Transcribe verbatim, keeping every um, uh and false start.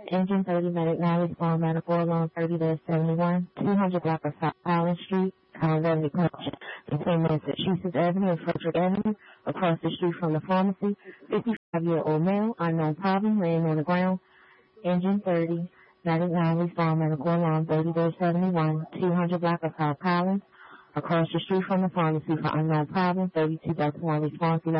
Engine thirty, medic now respond, medical along thirty dash seventy-one, two hundred block of South Island Street, Collins Avenue, Collection, between Massachusetts Avenue and Frederick Avenue, across the street from the pharmacy. fifty-five-year-old male, unknown problem, laying on the ground. Engine thirty, medic now respond, medical along thirty dash seventy-one, two hundred block of South Collins, across the street from the pharmacy for unknown problem, thirty-two Delta one response.